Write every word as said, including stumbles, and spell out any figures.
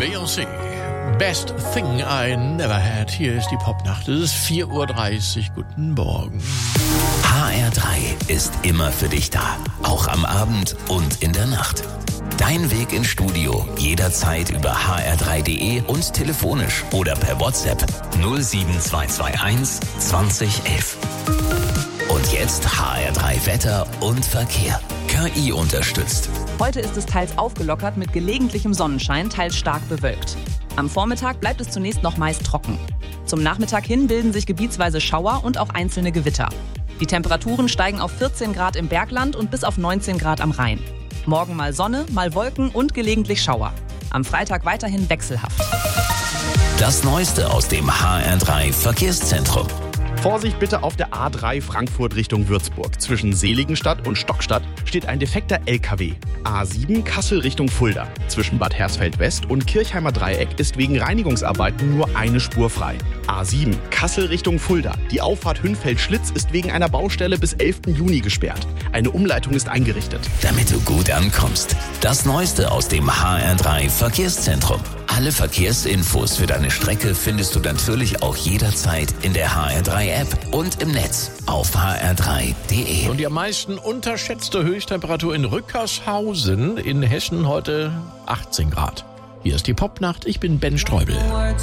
Beyoncé. Best thing I never had. Hier ist die Popnacht. Es ist vier Uhr dreißig. Guten Morgen. H R drei ist immer für dich da. Auch am Abend und in der Nacht. Dein Weg ins Studio jederzeit über h r drei punkt d e und telefonisch oder per WhatsApp null sieben zwei zwei eins zwanzig elf. Und jetzt H R drei Wetter und Verkehr. K I unterstützt. Heute ist es teils aufgelockert mit gelegentlichem Sonnenschein, teils stark bewölkt. Am Vormittag bleibt es zunächst noch meist trocken. Zum Nachmittag hin bilden sich gebietsweise Schauer und auch einzelne Gewitter. Die Temperaturen steigen auf vierzehn Grad im Bergland und bis auf neunzehn Grad am Rhein. Morgen mal Sonne, mal Wolken und gelegentlich Schauer. Am Freitag weiterhin wechselhaft. Das Neueste aus dem H R drei Verkehrszentrum. Vorsicht bitte auf der A drei Frankfurt Richtung Würzburg. Zwischen Seligenstadt und Stockstadt steht ein defekter L K W. A sieben Kassel Richtung Fulda. Zwischen Bad Hersfeld West und Kirchheimer Dreieck ist wegen Reinigungsarbeiten nur eine Spur frei. A sieben Kassel Richtung Fulda. Die Auffahrt Hünfeld-Schlitz ist wegen einer Baustelle bis elften Juni gesperrt. Eine Umleitung ist eingerichtet. Damit du gut ankommst. Das Neueste aus dem H R drei Verkehrszentrum. Alle Verkehrsinfos für deine Strecke findest du natürlich auch jederzeit in der H R drei App und im Netz auf h r drei punkt d e. Und die am meisten unterschätzte Höchsttemperatur in Rückershausen in Hessen heute achtzehn Grad. Hier ist die Popnacht. Ich bin Ben Streubel.